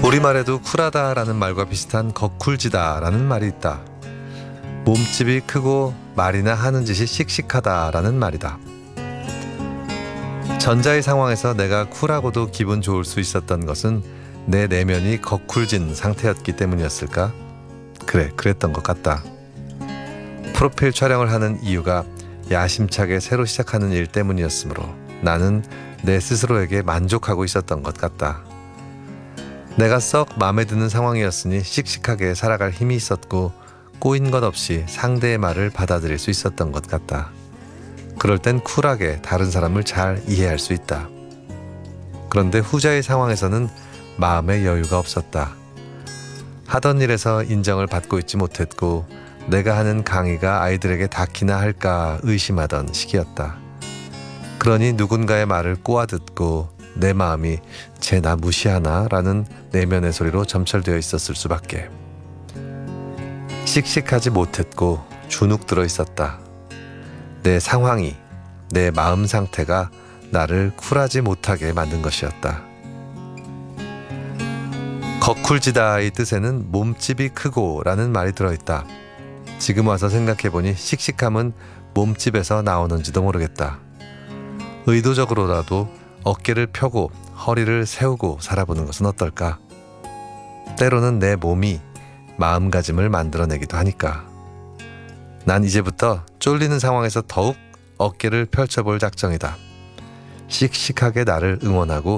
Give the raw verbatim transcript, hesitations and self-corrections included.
우리말에도 쿨하다라는 말과 비슷한 거쿨지다라는 말이 있다. 몸집이 크고 말이나 하는 짓이 씩씩하다라는 말이다. 전자의 상황에서 내가 쿨하고도 기분 좋을 수 있었던 것은 내 내면이 거쿨진 상태였기 때문이었을까? 그래, 그랬던 것 같다. 프로필 촬영을 하는 이유가 야심차게 새로 시작하는 일 때문이었으므로 나는 내 스스로에게 만족하고 있었던 것 같다. 내가 썩 마음에 드는 상황이었으니 씩씩하게 살아갈 힘이 있었고 꼬인 것 없이 상대의 말을 받아들일 수 있었던 것 같다. 그럴 땐 쿨하게 다른 사람을 잘 이해할 수 있다. 그런데 후자의 상황에서는 마음의 여유가 없었다. 하던 일에서 인정을 받고 있지 못했고 내가 하는 강의가 아이들에게 닿기나 할까 의심하던 시기였다. 그러니 누군가의 말을 꼬아듣고 내 마음이 쟤 나 무시하나? 라는 내면의 소리로 점철되어 있었을 수밖에. 씩씩하지 못했고 주눅 들어 있었다. 내 상황이, 내 마음 상태가 나를 쿨하지 못하게 만든 것이었다. 거쿨지다의 뜻에는 몸집이 크고 라는 말이 들어있다. 지금 와서 생각해보니 씩씩함은 몸집에서 나오는지도 모르겠다. 의도적으로라도 어깨를 펴고 허리를 세우고 살아보는 것은 어떨까? 때로는 내 몸이 마음가짐을 만들어내기도 하니까. 난 이제부터 쫄리는 상황에서 더욱 어깨를 펼쳐볼 작정이다. 씩씩하게 나를 응원하고